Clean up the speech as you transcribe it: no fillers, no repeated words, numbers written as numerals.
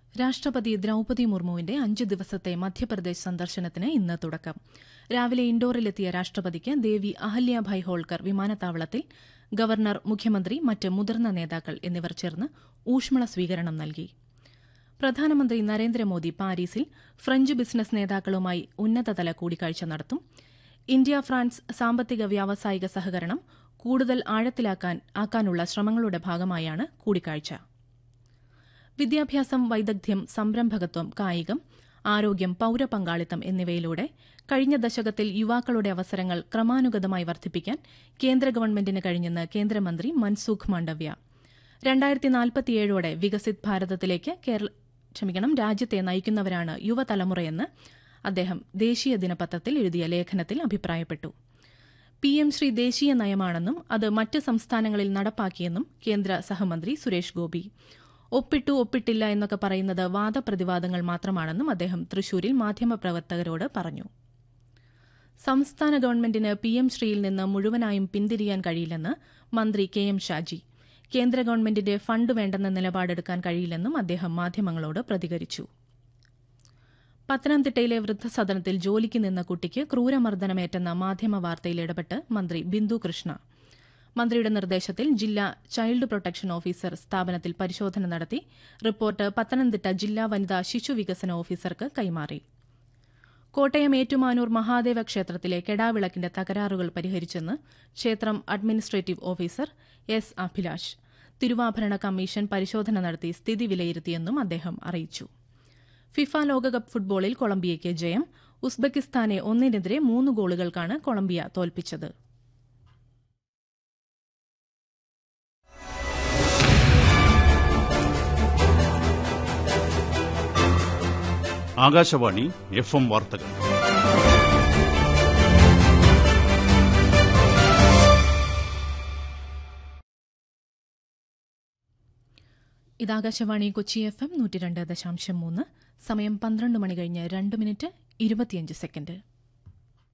രാഷ്ട്രപതി ദ്രൌപദി മുർമുവിന്റെ 5 ദിവസത്തെ മധ്യപ്രദേശ് സന്ദർശനത്തിന് ഇന്ന് തുടക്കം. രാവിലെ ഇൻഡോറിലെത്തിയ രാഷ്ട്രപതിക്ക് ദേവി അഹല്യാഭായ് ഹോൾക്കർ വിമാനത്താവളത്തിൽ ഗവർണർ, മുഖ്യമന്ത്രി, മറ്റ് മുതിർന്ന നേതാക്കൾ എന്നിവർ ചേർന്ന് ഊഷ്മള സ്വീകരണം നൽകി. പ്രധാനമന്ത്രി നരേന്ദ്രമോദി പാരീസിൽ ഫ്രഞ്ച് ബിസിനസ് നേതാക്കളുമായി ഉന്നതതല കൂടിക്കാഴ്ച നടത്തും. ഇന്ത്യ ഫ്രാൻസ് സാമ്പത്തിക വ്യാവസായിക സഹകരണം കൂടുതൽ ആഴത്തിലാക്കാനുള്ള ശ്രമങ്ങളുടെ ഭാഗമായാണ് കൂടിക്കാഴ്ച. വിദ്യാഭ്യാസം, വൈദഗ്ധ്യം, സംരംഭകത്വം, കായികം, ആരോഗ്യം, പൌരപങ്കാളിത്തം എന്നിവയിലൂടെ കഴിഞ്ഞ ദശകത്തിൽ യുവാക്കളുടെ അവസരങ്ങൾ ക്രമാനുഗതമായി വർദ്ധിപ്പിക്കാൻ കേന്ദ്ര ഗവൺമെന്റിന് കഴിഞ്ഞെന്ന് കേന്ദ്രമന്ത്രി മൻസുഖ് മാണ്ഡവ്യ. 2047ഓടെ വികസിത് ഭാരതത്തിലേക്ക് രാജ്യത്തെ നയിക്കുന്നവരാണ് യുവതലമുറയെന്ന് അദ്ദേഹം ദേശീയ ദിനപത്രത്തിൽ എഴുതിയ ലേഖനത്തിൽ അഭിപ്രായപ്പെട്ടു. PM ശ്രീ ദേശീയ നയമാണെന്നും അത് മറ്റ് സംസ്ഥാനങ്ങളിൽ നടപ്പാക്കിയെന്നും കേന്ദ്ര സഹമന്ത്രി സുരേഷ് ഗോപി. ഒപ്പിട്ടില്ല എന്നൊക്കെ പറയുന്നത് വാദപ്രതിവാദങ്ങൾ മാത്രമാണെന്നും അദ്ദേഹം തൃശൂരിൽ മാധ്യമപ്രവർത്തകരോട് പറഞ്ഞു. സംസ്ഥാന ഗവൺമെന്റിന് PM ശ്രീയിൽ നിന്ന് മുഴുവനായും പിന്തിരിയാൻ കഴിയില്ലെന്ന് മന്ത്രി KM ഷാജി. കേന്ദ്ര ഗവൺമെന്റിന്റെ ഫണ്ട് വേണ്ടെന്ന നിലപാടെടുക്കാൻ കഴിയില്ലെന്നും അദ്ദേഹം മാധ്യമങ്ങളോട് പ്രതികരിച്ചു. പത്തനംതിട്ടയിലെ വൃദ്ധസദനത്തിൽ ജോലിക്ക് നിന്ന കുട്ടിക്ക് ക്രൂരമർദ്ദനമേറ്റെന്ന മാധ്യമവാർത്തയിൽ ഇടപെട്ട് മന്ത്രി ബിന്ദു കൃഷ്ണ. മന്ത്രിയുടെ നിർദ്ദേശത്തിൽ ജില്ലാ ചൈൽഡ് പ്രൊട്ടക്ഷൻ ഓഫീസർ സ്ഥാപനത്തിൽ പരിശോധന നടത്തി റിപ്പോർട്ട് പത്തനംതിട്ട ജില്ലാ വനിതാ ശിശു വികസന ഓഫീസർക്ക് കൈമാറി. കോട്ടയം ഏറ്റുമാനൂർ മഹാദേവ ക്ഷേത്രത്തിലെ കെടാവിളക്കിന്റെ തകരാറുകൾ പരിഹരിച്ചെന്ന് ക്ഷേത്രം അഡ്മിനിസ്ട്രേറ്റീവ് ഓഫീസർ S. അഭിലാഷ്. തിരുവാഭരണ കമ്മീഷൻ പരിശോധന നടത്തി സ്ഥിതി വിലയിരുത്തിയെന്നും അദ്ദേഹം അറിയിച്ചു. ഫിഫ ലോകകപ്പ് ഫുട്ബോളിൽ കൊളംബിയയ്ക്ക് ജയം. ഉസ്ബെക്കിസ്ഥാനെ 1-3 ഗോളുകൾക്കാണ് കൊളംബിയ തോൽപ്പിച്ചത്. ആകാശവാണി FM വാർത്തകൾ. ഇതാകാശവാണി കൊച്ചി FM 102.3. സമയം 12 മണി കഴിഞ്ഞ് 2 മിനിറ്റ് 25 സെക്കൻഡ്.